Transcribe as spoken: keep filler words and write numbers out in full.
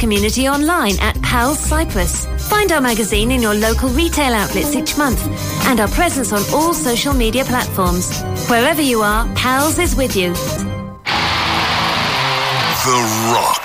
community online at Pals Cyprus. Find our magazine in your local retail outlets each month and our presence on all social media platforms. Wherever you are, Pals is with you. The Rock.